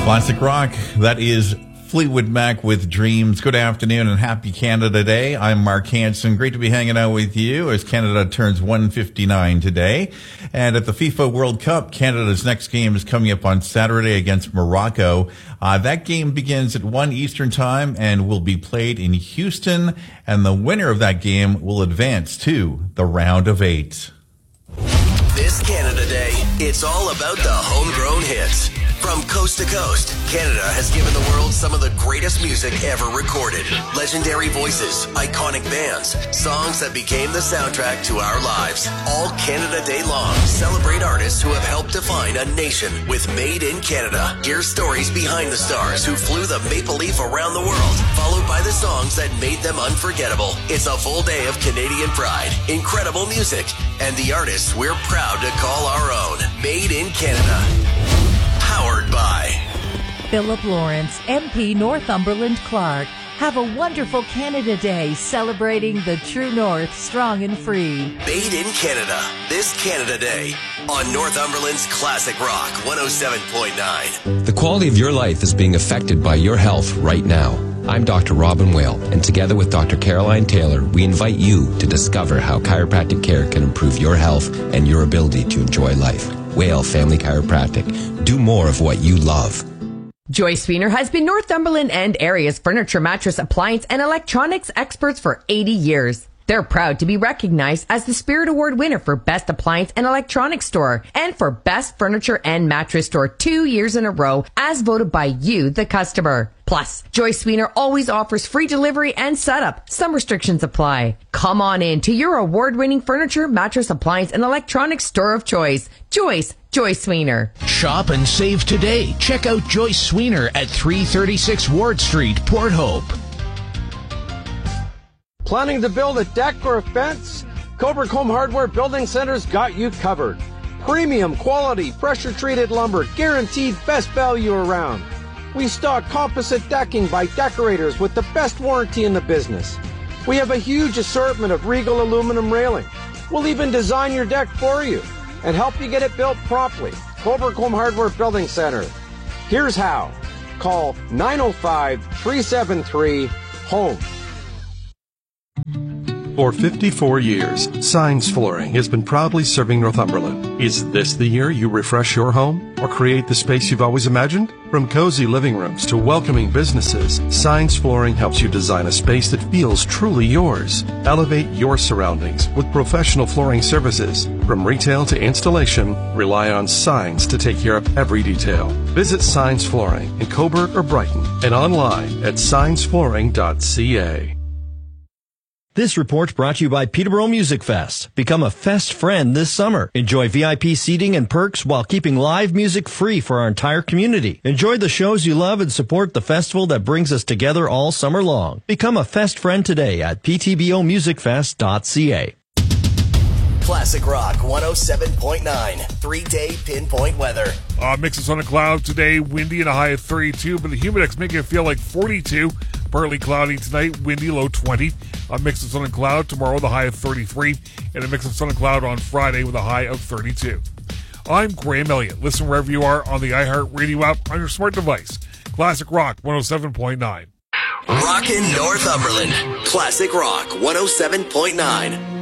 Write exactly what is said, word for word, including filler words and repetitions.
Classic rock, that is Fleetwood Mac with Dreams. Good afternoon and happy Canada Day. I'm Mark Hansen. Great to be hanging out with you as Canada turns one fifty-nine today. And at the FIFA World Cup, Canada's next game is coming up on Saturday against Morocco. Uh, that game begins at one Eastern time and will be played in Houston. And the winner of that game will advance to the round of eight. This Canada Day, it's all about the homegrown hits. From coast to coast, Canada has given the world some of the greatest music ever recorded. Legendary voices, iconic bands, songs that became the soundtrack to our lives. All Canada Day long, celebrate artists who have helped define a nation with Made in Canada. Hear stories behind the stars who flew the Maple Leaf around the world, followed by the songs that made them unforgettable. It's a full day of Canadian pride, incredible music, and the artists we're proud to call our own. Made in Canada. Powered by Philip Lawrence, M P Northumberland Clark. Have a wonderful Canada Day celebrating the true North strong and free. Made in Canada, this Canada Day on Northumberland's Classic Rock one oh seven point nine. The quality of your life is being affected by your health right now. I'm Doctor Robin Whale, and together with Doctor Caroline Taylor, we invite you to discover how chiropractic care can improve your health and your ability to enjoy life. Whale Family Chiropractic. Do more of what you love. Joyce Wiener has been Northumberland and area's furniture, mattress, appliance, and electronics experts for eighty years. They're proud to be recognized as the Spirit Award winner for Best Appliance and Electronics Store and for Best Furniture and Mattress Store two years in a row as voted by you, the customer. Plus, Joyce Wiener always offers free delivery and setup. Some restrictions apply. Come on in to your award-winning furniture, mattress, appliance, and electronics store of choice. Joyce, Joyce Wiener. Shop and save today. Check out Joyce Wiener at three thirty-six Ward Street, Port Hope. Planning to build a deck or a fence? Coburg Home Hardware Building Center's got you covered. Premium quality, pressure-treated lumber, guaranteed best value around. We stock composite decking by Decorators with the best warranty in the business. We have a huge assortment of Regal aluminum railing. We'll even design your deck for you and help you get it built properly. Coburg Home Hardware Building Center. Here's how. Call nine oh five, three seven three, HOME. For fifty-four years, Signs Flooring has been proudly serving Northumberland. Is this the year you refresh your home or create the space you've always imagined? From cozy living rooms to welcoming businesses, Signs Flooring helps you design a space that feels truly yours. Elevate your surroundings with professional flooring services. From retail to installation, rely on Signs to take care of every detail. Visit Signs Flooring in Coburg or Brighton and online at signs flooring dot c a. This report brought to you by Peterborough Music Fest. Become a Fest friend this summer. Enjoy V I P seating and perks while keeping live music free for our entire community. Enjoy the shows you love and support the festival that brings us together all summer long. Become a Fest friend today at p t b o music fest dot c a. Classic Rock one oh seven point nine. Three-day pinpoint weather. Uh, mix of sun and cloud today. Windy and a high of thirty-two, but the humidex making it feel like forty-two. Partly cloudy tonight. Windy, low twenty. A mix of sun and cloud tomorrow, the high of thirty-three. And a mix of sun and cloud on Friday with a high of thirty-two. I'm Graham Elliott. Listen wherever you are on the iHeartRadio app on your smart device. Classic Rock one oh seven point nine. Rockin' Northumberland. Classic Rock one oh seven point nine.